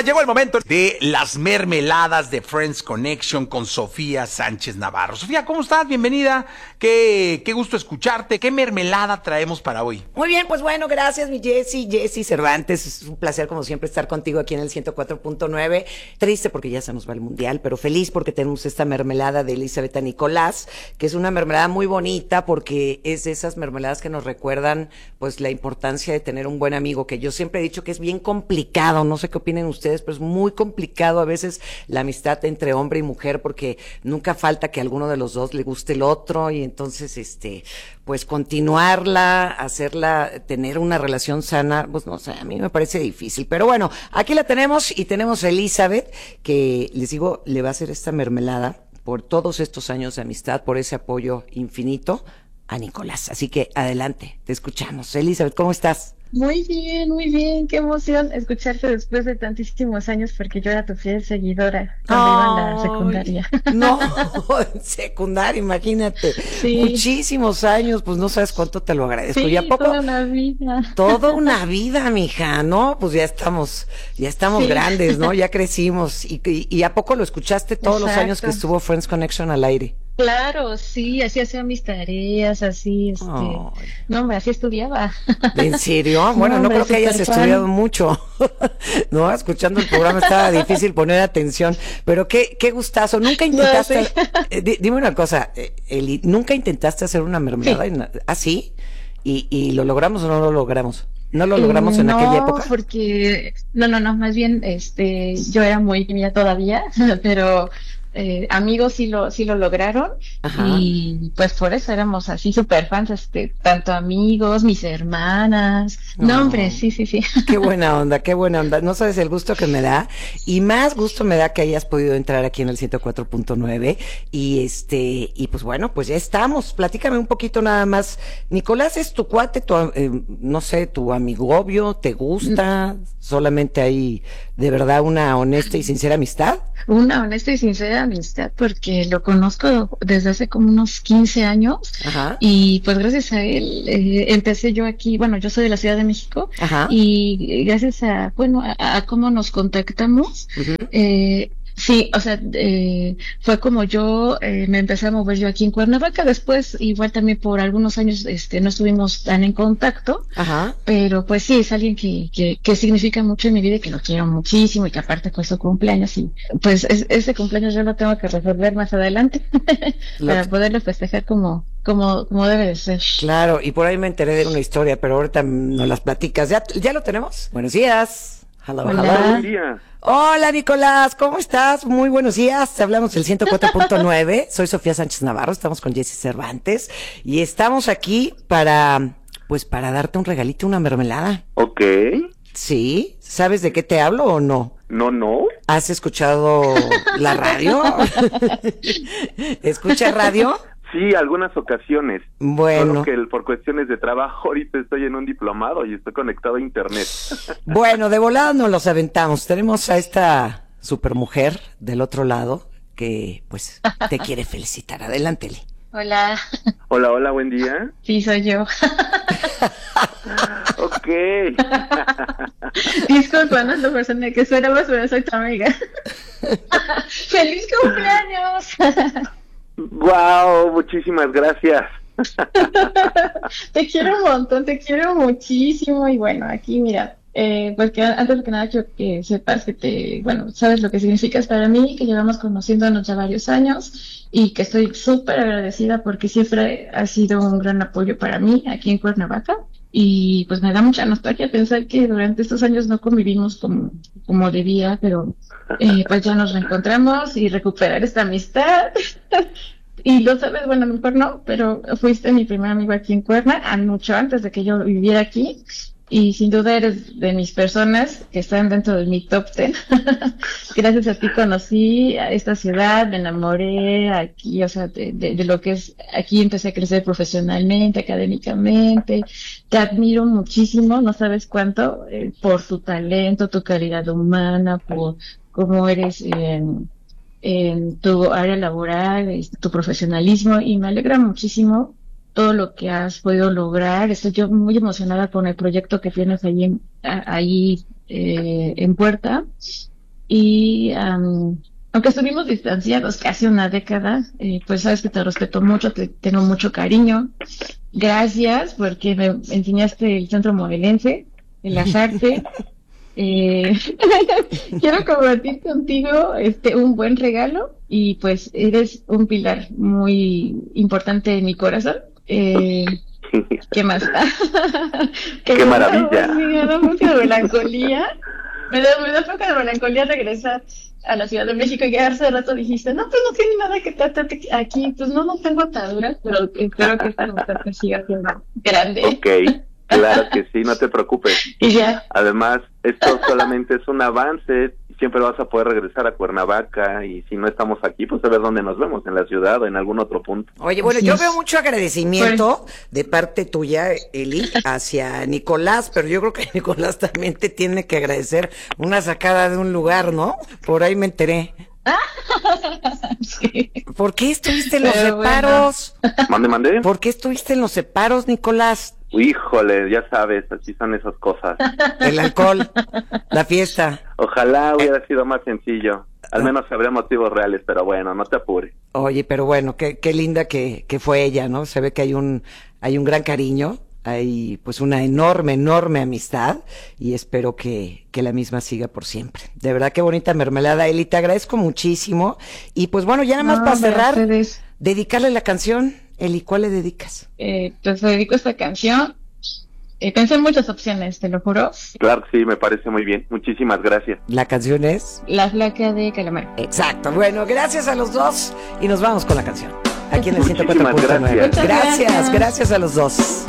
Llegó el momento de las mermeladas de Friends Connection con Sofía Sánchez Navarro. Sofía, ¿cómo estás? Bienvenida. Qué gusto escucharte. ¿Qué mermelada traemos para hoy? Muy bien, pues bueno, gracias mi Jessy Cervantes. Es un placer como siempre estar contigo aquí en el 104.9. Triste porque ya se nos va el mundial, pero feliz porque tenemos esta mermelada de Elizabeth a Nicolás, que es una mermelada muy bonita porque es de esas mermeladas que nos recuerdan pues la importancia de tener un buen amigo, que yo siempre he dicho que es bien complicado, no sé qué opinen ustedes, pero es muy complicado a veces la amistad entre hombre y mujer porque nunca falta que a alguno de los dos le guste el otro y entonces pues continuarla, hacerla, tener una relación sana, pues no sé, a mí me parece difícil, pero bueno, aquí la tenemos y tenemos a Elizabeth, que les digo, le va a hacer esta mermelada por todos estos años de amistad, por ese apoyo infinito a Nicolás. Así que adelante, te escuchamos. Elizabeth, ¿cómo estás? Muy bien, qué emoción escucharte después de tantísimos años, porque yo era tu fiel seguidora cuando iba en la secundaria. No, en secundaria, imagínate. Sí. Muchísimos años, pues no sabes cuánto te lo agradezco. Sí, ¿Y a poco? toda una vida. Toda una vida, mija, ¿no? Pues ya estamos sí, grandes, ¿no? Ya crecimos. ¿Y a poco lo escuchaste todos los años que estuvo Friends Connection al aire? Claro, sí, así hacía mis tareas, así, no, hombre, así estudiaba. ¿En serio? Bueno, no creo que hayas estudiado mucho. No, escuchando el programa estaba difícil poner atención, pero qué gustazo. ¿Nunca intentaste, dime una cosa, Eli, ¿nunca intentaste hacer una mermelada? Sí. ¿Ah, sí? ¿Y lo logramos o no lo logramos? ¿No lo logramos en aquella época? No, más bien, yo era muy tímida todavía, pero amigos sí lo lograron. Ajá. Y pues por eso éramos así súper fans, tanto amigos, mis hermanas, no hombre, sí. Qué buena onda, no sabes el gusto que me da, y más gusto me da que hayas podido entrar aquí en el 104.9, y pues bueno, pues ya estamos, platícame un poquito nada más. Nicolás es tu cuate, no sé, tu amigovio, ¿te gusta? ¿Solamente hay de verdad una honesta y sincera amistad? Una honesta y sincera amistad, porque lo conozco desde hace como unos 15 años. Ajá. Y pues gracias a él empecé yo aquí, bueno, yo soy de la Ciudad de México. Ajá. Y gracias a cómo nos contactamos, uh-huh. Sí, o sea, fue como yo me empecé a mover yo aquí en Cuernavaca. Después, igual también por algunos años no estuvimos tan en contacto. Ajá. Pero pues sí, es alguien que significa mucho en mi vida y que lo quiero muchísimo, y que aparte fue su cumpleaños, y pues ese cumpleaños yo lo tengo que resolver más adelante para poderlo festejar como debe de ser. Claro, y por ahí me enteré de una historia, pero ahorita nos las platicas. ¿Ya lo tenemos? Buenos días. Hola. Buen día. Hola, Nicolás, ¿cómo estás? Muy buenos días. Te hablamos del 104.9. Soy Sofía Sánchez Navarro, estamos con Jessy Cervantes y estamos aquí para darte un regalito, una mermelada. Ok. Sí, ¿sabes de qué te hablo o no? No. ¿Has escuchado la radio? ¿Escuchas radio? Sí, algunas ocasiones. Bueno. Solo que por cuestiones de trabajo ahorita estoy en un diplomado y estoy conectado a internet. Bueno, de volada nos los aventamos. Tenemos a esta supermujer del otro lado que pues te quiere felicitar. Adelante, Eli. Hola. Hola, buen día. Sí, soy yo. Ok. Disculpa, no es la persona que esperabas, pero soy tu amiga. ¡Feliz cumpleaños! Wow, muchísimas gracias. Te quiero un montón, te quiero muchísimo. Y bueno, aquí mira, pues que antes que nada quiero que sepas que sabes lo que significas para mí, que llevamos conociéndonos ya varios años y que estoy súper agradecida porque siempre has sido un gran apoyo para mí aquí en Cuernavaca. Y pues me da mucha nostalgia pensar que durante estos años no convivimos como debía, pero pues ya nos reencontramos y recuperar esta amistad. Y lo sabes, bueno, a lo mejor no, pero fuiste mi primer amigo aquí en Cuerna, mucho antes de que yo viviera aquí. Y sin duda eres de mis personas que están dentro de mi top 10. Gracias a ti conocí a esta ciudad, me enamoré aquí, o sea, de lo que es, aquí empecé a crecer profesionalmente, académicamente. Te admiro muchísimo, no sabes cuánto, por tu talento, tu calidad humana, por cómo eres en tu área laboral, tu profesionalismo, y me alegra muchísimo todo lo que has podido lograr. Estoy yo muy emocionada con el proyecto que tienes ahí en Puerta, y aunque estuvimos distanciados casi una década, pues sabes que te respeto mucho, te tengo mucho cariño. Gracias porque me enseñaste el centro morelense, el Lazarte. Quiero compartir contigo un buen regalo y pues eres un pilar muy importante en mi corazón. ¿Qué más? ¡Qué maravilla! Me da mucha melancolía. Me da poca de melancolía regresar a la Ciudad de México y ya hace rato dijiste, no, pues no tiene nada que tratarte aquí. Pues no tengo ataduras, pero espero que esta mujer te siga siendo grande. Ok, claro que sí, no te preocupes. Y ya. Además, esto solamente es un avance. Siempre vas a poder regresar a Cuernavaca y si no estamos aquí, pues a ver dónde nos vemos, en la ciudad o en algún otro punto. Oye, bueno, yo veo mucho agradecimiento de parte tuya, Eli, hacia Nicolás, pero yo creo que Nicolás también te tiene que agradecer una sacada de un lugar, ¿no? Por ahí me enteré. Sí. ¿Por qué estuviste en los Pero separos? Mande. ¿Por qué estuviste en los separos, Nicolás? Híjole, ya sabes, así son esas cosas. El alcohol, la fiesta. Ojalá hubiera sido más sencillo. Al menos habría motivos reales, pero bueno, no te apures. Oye, pero bueno, qué linda que fue ella, ¿no? Se ve que hay un gran cariño, hay pues una enorme amistad y espero que la misma siga por siempre. De verdad, qué bonita mermelada, Eli, te agradezco muchísimo. Y pues bueno, ya nada más para cerrar, dedicarle la canción. Eli, ¿cuál le dedicas? Pues le dedico esta canción. Pensé en muchas opciones, te lo juro. Claro que sí, me parece muy bien. Muchísimas gracias. La canción es La flaca de Calamar. Exacto. Bueno, gracias a los dos y nos vamos con la canción. Aquí en el Muchísimas 104.9. gracias. Gracias a los dos.